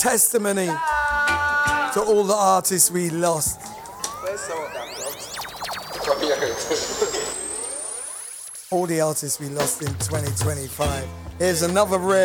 testimony to all the artists we lost. Where's some of that, vlogs? All the artists we lost in 2025. Here's another rare